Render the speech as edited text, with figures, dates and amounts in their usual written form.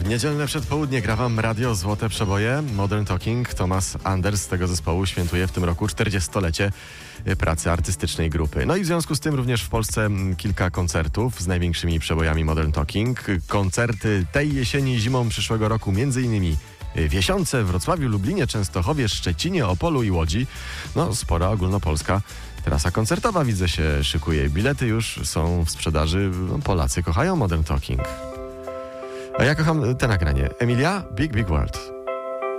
Niedzielne przedpołudnie gra wam radio Złote Przeboje. Modern Talking. Thomas Anders z tego zespołu świętuje w tym roku 40-lecie pracy artystycznej grupy. No i w związku z tym również w Polsce kilka koncertów z największymi przebojami Modern Talking. Koncerty tej jesieni i zimą przyszłego roku m.in. w Jesiące, Wrocławiu, Lublinie, Częstochowie, Szczecinie, Opolu i Łodzi. No, spora ogólnopolska trasa koncertowa, widzę, się szykuje. Bilety już są w sprzedaży. Polacy kochają Modern Talking. A ja kocham te nagranie. Emilia, Big Big World.